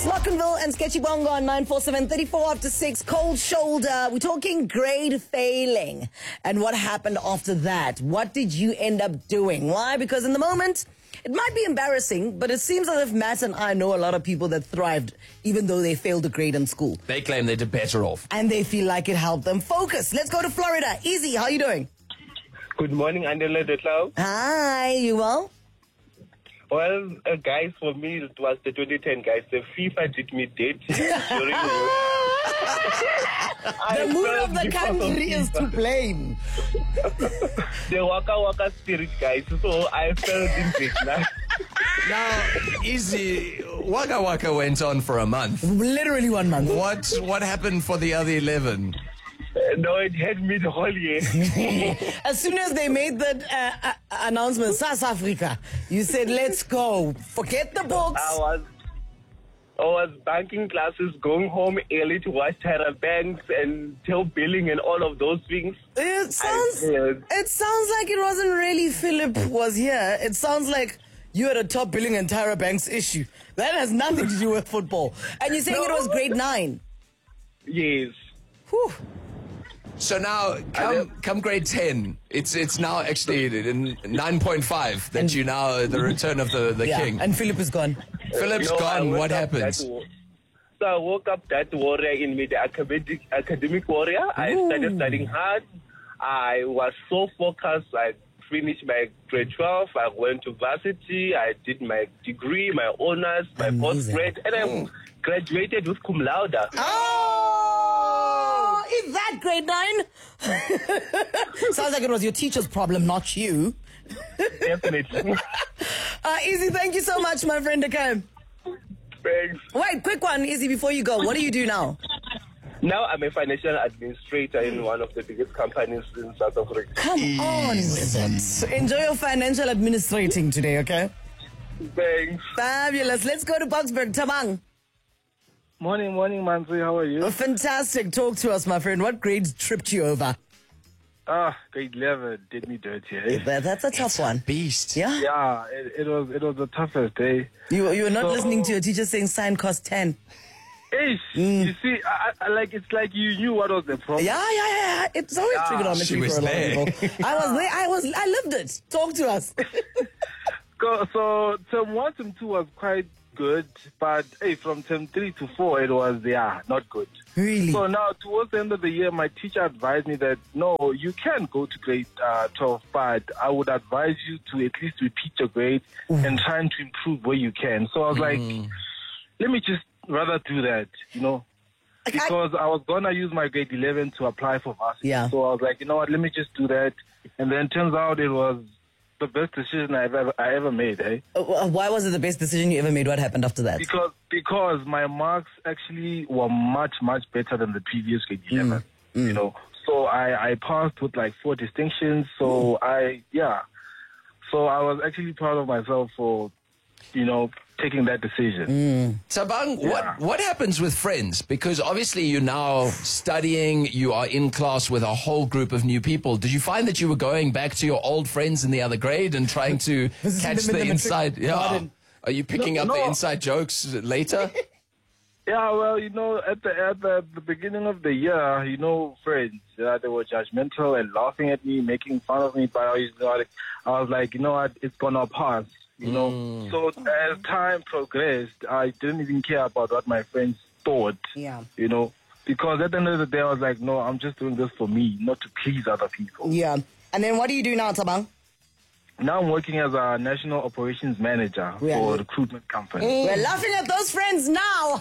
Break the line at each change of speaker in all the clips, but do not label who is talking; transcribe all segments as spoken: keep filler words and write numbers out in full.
Lockenville and Sketchy Bongo on nine four seven, thirty-four after six. Cold shoulder. We're talking grade failing. And what happened after that? What did you end up doing? Why? Because in the moment, it might be embarrassing, but it seems as if Matt and I know a lot of people that thrived even though they failed a grade in school.
They claim they did better off.
And they feel like it helped them focus. Let's go to Florida. Easy, how you doing?
Good morning, Andela Detlau.
Hi, you well?
Well, uh, guys, for me, it was the twenty ten, guys. The FIFA did me dead. during
The mood of the country is to blame.
The Waka Waka spirit, guys. So I felt in Vietnam.
Now, Easy, Waka Waka went on for a month.
Literally one month.
What what happened for the other eleven?
Uh, no, it had me the whole year.
As soon as they made that uh, uh, announcement, South Africa, you said, let's go. Forget the books.
I was, I was banking classes, going home early to watch Tyra Banks and Till Billing and all of those things.
It sounds,
I, uh,
it sounds like it wasn't really Philip was here. It sounds like you had a top billing and Tyra Banks issue. That has nothing to do with football. And you're saying
No.
it was grade nine.
Yes.
Whew.
So now, come, come grade ten, it's it's now actually in nine point five that you now, the return of the, the
Yeah,
king.
and Philip is gone.
Philip's
You know, I
gone,
woke
what
up
happens?
that wa- So I woke up that warrior in me, the academic, academic warrior. I started studying hard. I was so focused. I finished my grade twelve. I went to varsity. I did my degree, my honors, my
Amazing.
postgrad, and I graduated with cum laude.
Oh, is that grade nine? Sounds like it was your teacher's problem, not you.
Definitely.
Uh, Easy, thank you so much, my friend. Okay.
Thanks.
Wait, quick one, Easy, before you go. What do you do now?
Now I'm a financial administrator in one of the biggest companies in South Africa.
Come on with it. Enjoy your financial administrating today, okay?
Thanks.
Fabulous. Let's go to Boxburg. Tamang.
Morning, morning, Manzi. How are you?
Oh, fantastic. Talk to us, my friend. What grades tripped you over?
Ah, grade eleven did me dirty. Eh?
That, that's a tough one.
Beast.
Yeah?
Yeah, it, it was it was the toughest day.
You, you were not
So-
listening to your teacher saying sign cost ten.
Hey, you see, I, I, like it's like you knew what was the problem.
Yeah, yeah, yeah. It's always
Yeah,
trigonometry
she was
for a lot
there.
of people. I was there. I was. I lived it. Talk to us.
So, so term one, term two was quite good, but hey, from term three to four, it was yeah, not good.
Really?
So now, towards the end of the year, my teacher advised me that no, you can go to grade uh, twelve, but I would advise you to at least repeat your grade and trying to improve where you can. So I was like, let me just rather do that, you know,
Like, I-
because I was gonna use my grade eleven to apply for varsity.
Yeah.
So I was like, you know what, let me just do that, and then turns out it was the best decision I've ever I ever made, eh?
Uh, Why was it the best decision you ever made? What happened after that?
Because because my marks actually were much much better than the previous grade eleven. You know, so I I passed with like four distinctions. So I yeah, so I was actually proud of myself for, you know, taking that decision.
Tabang,
Yeah.
what, what happens with friends? Because obviously you're now studying, you are in class with a whole group of new people. Did you find that you were going back to your old friends in the other grade and trying to
Visiting
catch
them in
the,
the matric
inside? Yeah.
garden?
Are you picking
No,
up the
no.
inside jokes later?
Yeah, well, you know, at the at the, the beginning of the year, you know, friends, uh, they were judgmental and laughing at me, making fun of me. But I was, you know, like, I was like, you know what, it's gonna pass. You know, so as time progressed, I didn't even care about what my friends thought.
Yeah.
You know, because at the end of the day, I was like, no, I'm just doing this for me, not to please other people.
Yeah. And then what do you do now, Tabang?
Now I'm working as a national operations manager
Yeah.
for a recruitment company.
We're laughing at those friends now.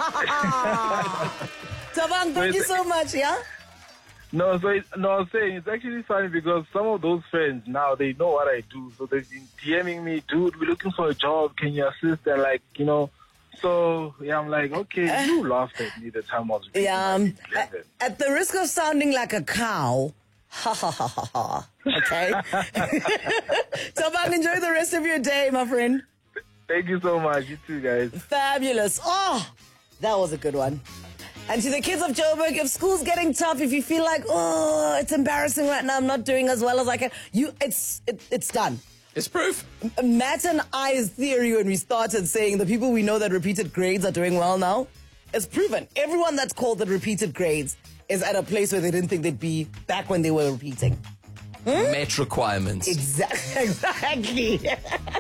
Tabang, thank you so much. Yeah.
No, so it, no, I was saying it's actually funny because some of those friends now they know what I do, so they've been DMing me, dude, we're looking for a job, can you assist? And like, you know, so yeah, I'm like, okay, you laughed at me the time I was reading
Yeah.
my
Um,
grade
at,
eleven.
at the risk of sounding like a cow. Ha ha ha ha ha. Okay. Tabang, enjoy the rest of your day, my friend.
Thank you so much, you too, guys.
Fabulous. Oh, that was a good one. And to the kids of Joburg, if school's getting tough, if you feel like, oh, it's embarrassing right now, I'm not doing as well as I can, you, it's, it, it's done.
It's proof.
Matt and I's theory when we started saying the people we know that repeated grades are doing well now is proven. Everyone that's called the repeated grades is at a place where they didn't think they'd be back when they were repeating.
Met requirements.
Exactly. Exactly.